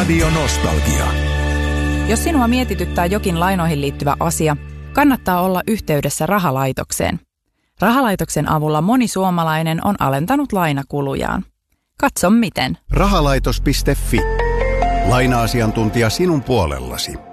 Radio Nostalgia. Jos sinua mietityttää jokin lainoihin liittyvä asia, kannattaa olla yhteydessä Rahalaitokseen. Rahalaitoksen avulla moni suomalainen on alentanut lainakulujaan. Katso miten. Rahalaitos.fi. Laina-asiantuntija sinun puolellasi.